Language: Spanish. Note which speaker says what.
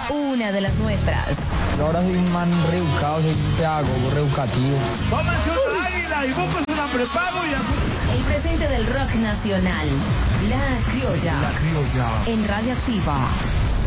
Speaker 1: una de las nuestras.
Speaker 2: Ahora soy un man reeducado, soy un pedagogo reeducativo.
Speaker 3: Tómense una águila y búsquense una prepago y
Speaker 1: El presente del rock nacional. La Criolla.
Speaker 3: La Criolla.
Speaker 1: En Radioactiva.